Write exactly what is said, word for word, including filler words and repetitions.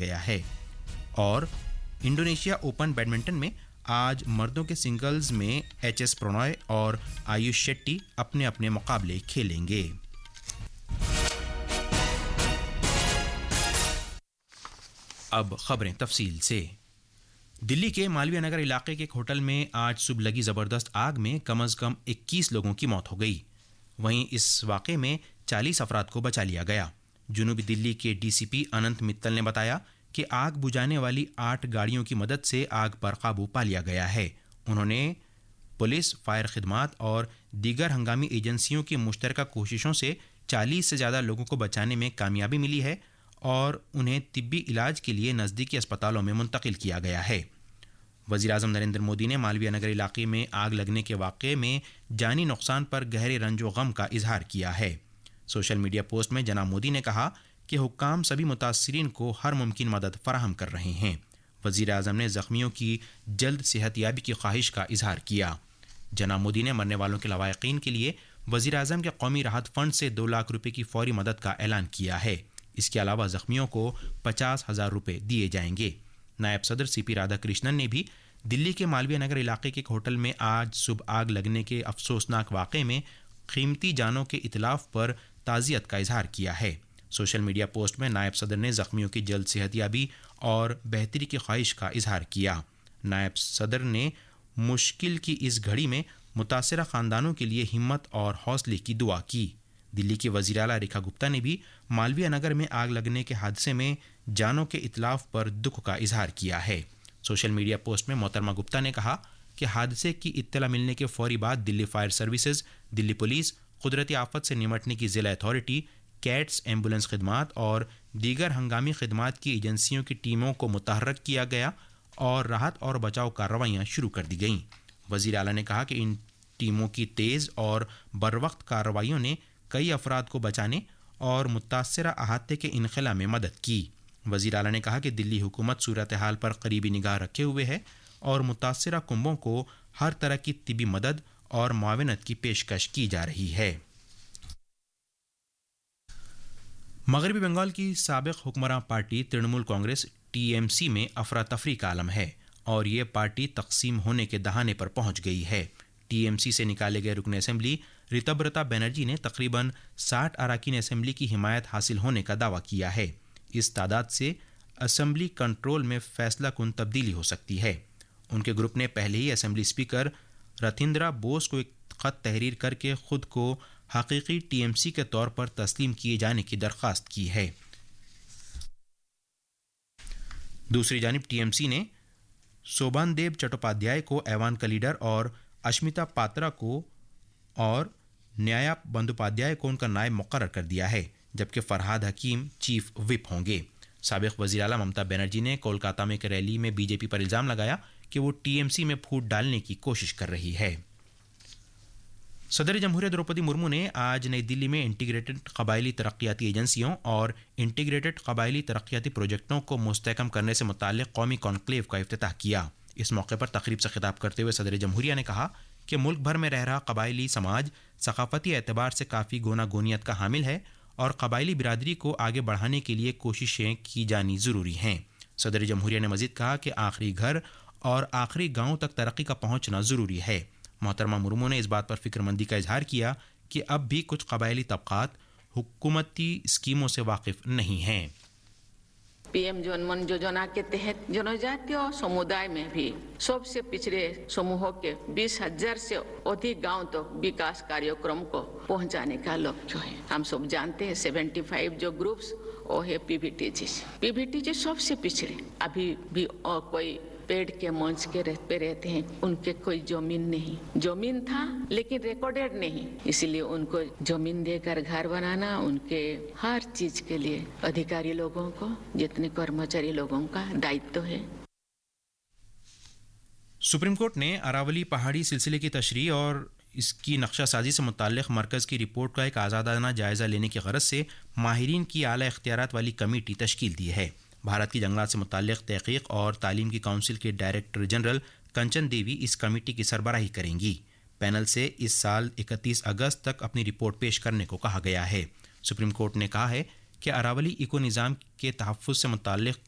गया है। और इंडोनेशिया ओपन बैडमिंटन में आज मर्दों के सिंगल्स में एच एस प्रणॉय और आयुष शेट्टी अपने अपने मुकाबले खेलेंगे। अब खबरें तफसील से। दिल्ली के मालवीय नगर इलाके के एक होटल में आज सुबह लगी ज़बरदस्त आग में कम अज़ कम इक्कीस लोगों की मौत हो गई। वहीं इस वाक़े में चालीस अफराद को बचा लिया गया। जनूबी दिल्ली के डीसीपी अनंत मित्तल ने बताया कि आग बुझाने वाली आठ गाड़ियों की मदद से आग पर काबू पा लिया गया है। उन्होंने पुलिस, फायर खिदमात और दीगर हंगामी एजेंसियों की मुश्तरका कोशिशों से चालीस से ज़्यादा लोगों को बचाने में कामयाबी मिली है और उन्हें तिब्बी इलाज के लिए नज़दीकी अस्पतालों में मुंतकिल किया गया है। वज़ीर आज़म नरेंद्र मोदी ने मालवीय नगर इलाके में आग लगने के वाक़े में जानी नुकसान पर गहरे रंज व गम का इजहार किया है। सोशल मीडिया पोस्ट में जनाब मोदी ने कहा कि हुक्काम सभी मुतासिरीन को हर मुमकिन मदद फराहम कर रहे हैं। वज़ीर आज़म ने ज़ख्मियों की जल्द सेहतयाबी की ख्वाहिश का इजहार किया। जनाब मोदी ने मरने वालों के लवाहिकीन के लिए वज़ीर आज़म के कौमी राहत फ़ंड से दो लाख रुपये की फौरी मदद का ऐलान किया है। इसके अलावा ज़ख्मियों को पचास हज़ार रुपये दिए जाएंगे। नायब सदर सी पी राधाकृष्णन ने भी दिल्ली के मालवीय नगर इलाके के एक होटल में आज सुबह आग लगने के अफसोसनाक वाक़े में कीमती जानों के इतलाफ़ पर ताज़ियत का इजहार किया है। सोशल मीडिया पोस्ट में नायब सदर ने ज़ख्मियों की जल्द सेहतयाबी और बेहतरी की ख्वाहिश का इजहार किया। नायब सदर ने मुश्किल की इस घड़ी में मुतासरा ख़ानदानों के लिए हिम्मत और हौसले की दुआ की। दिल्ली की वज़ीर आला रेखा गुप्ता ने भी मालवीय नगर में आग लगने के हादसे में जानों के इतलाफ़ पर दुख का इजहार किया है। सोशल मीडिया पोस्ट में मोहतरमा गुप्ता ने कहा कि हादसे की इत्तला मिलने के फौरी बाद Delhi fire services, Delhi police, कुदरती आफत से निमटने की ज़िला अथॉरिटी, कैट्स, एम्बुलेंस खिदमात और दीगर हंगामी खिदमात की एजेंसियों की टीमों को मुतहर्रक किया गया और राहत और बचाव कार्रवाइयाँ शुरू कर दी गईं। वज़ीर आला ने कहा कि इन टीमों की तेज़ और बरवक्त कार्रवाइयों ने कई अफराद को बचाने और मुतासरा अहाते के इनखला में मदद की। वज़ीर आला ने कहा कि दिल्ली हुकूमत सूरत हाल पर करीबी निगाह रखे हुए है और मुतासरा कुंबों को हर तरह की तिबी मदद और मुआवनत की पेशकश की जा रही है। मगरबी बंगाल की साबिक हुक्मरां party Trinamool Congress T M C में अफरा तफरी का आलम है और ये पार्टी तकसीम होने के दहाने पर पहुंच गई है। टी एम सी से निकाले गए रुकन असेंबली ऋतब्रता बनर्जी ने तकरीबन साठ अरकान असेंबली की हिमायत हासिल होने का दावा किया है। इस तादाद से असेंबली कंट्रोल में फैसला कुन तब्दीली हो सकती है। उनके ग्रुप ने पहले ही असेंबली स्पीकर रथिंद्रा बोस को एक ख़त तहरीर करके खुद को हकीकी टी एम सी के तौर पर तस्लीम किए जाने की दरख्वास्त की है। दूसरी जानिब टी एम सी ने सोबानदेव चट्टोपाध्याय को ऐवान का लीडर और अश्मिता पात्रा को और न्याया बंदोपाध्याय को उनका नायब मुकर्रर कर दिया है, जबकि फरहाद हकीम चीफ विप होंगे। साबिक वज़ीर आला ममता बनर्जी ने कोलकाता में एक रैली में बीजेपी पर इल्ज़ाम लगाया कि वो टीएमसी में फूट डालने की कोशिश कर रही है। सदर जमहूरियत द्रौपदी मुर्मू ने आज नई दिल्ली में इंटीग्रेटेड कबायली तरक्याती एजेंसियों और इंटीग्रेटेड कबायली तरक्याती प्रोजेक्टों को मुस्तहकम करने से मुताल्लिक़ कौमी कॉन्क्लेव का इफ्तिताह किया। इस मौके पर तकरीब से खिताब करते हुए सदर जमहूरिया ने कहा कि मुल्क भर में रह रहा कबायली समाज सकाफती एतबार से काफ़ी गोना गोनियत का हामिल है और कबायली बिरादरी को आगे बढ़ाने के लिए कोशिशें की जानी ज़रूरी हैं। सदर जमहूरिया ने मज़ीद कहा कि आखिरी घर और आखिरी गाँव तक तरक्की का पहुँचना ज़रूरी है। मोहतरमा मुर्मू ने इस बात पर फिक्रमंदी का इजहार किया कि अब भी कुछ कबायली तबक़ात हुकूमती स्कीमों से वाकिफ़ नहीं हैं। पीएम जनमन योजना के तहत जनजातीय समुदाय में भी सबसे पिछड़े समूहों के बीस हजार से अधिक गांव तक तो विकास कार्यक्रम को पहुंचाने का लक्ष्य है। हम सब जानते हैं पचहत्तर जो ग्रुप्स वो है पीवीटीजी। पीवीटीजी सबसे पिछड़े अभी भी और कोई पेड़ के मंच के रह पे रहते हैं, उनके कोई जमीन नहीं, जमीन था लेकिन रिकॉर्डेड नहीं, इसलिए उनको जमीन देकर घर बनाना उनके हर चीज के लिए अधिकारी लोगों को जितने कर्मचारी लोगों का दायित्व है। सुप्रीम कोर्ट ने अरावली पहाड़ी सिलसिले की तशरीह और इसकी नक्शा साजी से मुताल्लिक़ मरकज़ की रिपोर्ट का एक आज़ादाना जायज़ा लेने की गरज से माहिरीन की आला इख्तियारात वाली कमेटी तश्कील दी है। भारत की जंगलात से मुताल्लिक़ तहक़ीक़ और तालीम की काउंसिल के डायरेक्टर जनरल कंचन देवी इस कमेटी की सरबराही करेंगी। पैनल से इस साल इकतीस अगस्त तक अपनी रिपोर्ट पेश करने को कहा गया है। सुप्रीम कोर्ट ने कहा है कि अरावली इको निज़ाम के तहफ़्फ़ुज़ से मुताल्लिक़